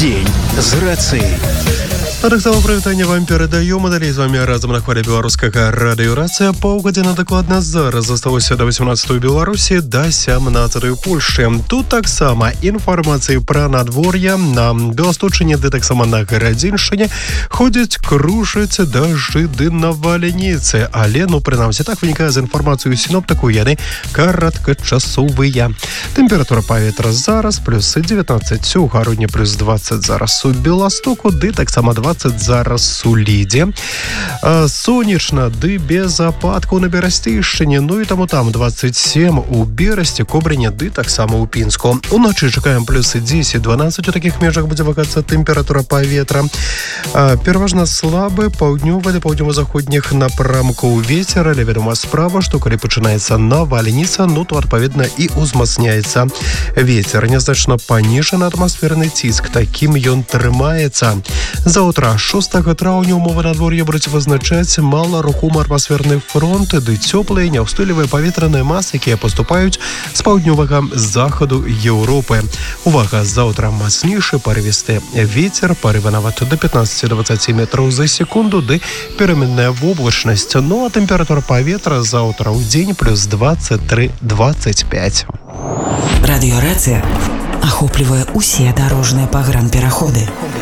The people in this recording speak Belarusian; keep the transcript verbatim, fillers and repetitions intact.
Дзень з рацыяй. А таксама прывітанне вам перадаём, а далей з вами разам на хвале беларускага радыёрацыя. Паўгадзіна дакладна зараз засталося да васемнаццатай у Беларусі, да сямнаццатай у Польшчы. Тут таксама інфармацыі пра надвор'е на Беласточыне, ды таксама на Гарадзіншчыне ходзяць кружаць дажджы ды навальніцы. Але, ну, прынамсі, так вынікае з інфармацыю сіноптыку, яны кароткачасовыя. Тэмпература паветра зараз плюс дзевятнаццаць у Гародні, плюс дваццаць зараз у Беластоку, ды таксама дваццаць зараз у Лідзе. Сонечна, ды без ападкаў на Берасцейшчыне, ну і таму там дваццаць сем у Берасці, Кобрыне, ды таксама ў Пінску. Уночы чакаем плюс дзесяць-дванаццаць, у такіх межах будзе вагацца тэмпература паветра. Пераважна слабы паўднёвы да паўднёва-заходніх напрамкаў вецер, але вядома справа, што калі пачынаецца навальніца, ну то адпаведна і узмацняецца вецер. Нязначна паніжаны атмасферны ціск, такім ён трымаецца. Заўтра шостага траўня умовы надвор'я будуць вызначаць маларухомы атмасферны фронт, ды цёплыя няўстойлівыя паветраныя масы, якія паступаюць з паўднёвага захаду Еўропы. Увага, заўтра мацнейшы парывісты вецер, парывы нават да пятнаццаць-дваццаць метраў за секунду, ды пераменная воблачнасць. Ну а тэмпература паветра заўтра ў дзень плюс дваццаць тры - дваццаць пяць. Радыёрацыя ахоплівае усе дарожныя пагранпераходы.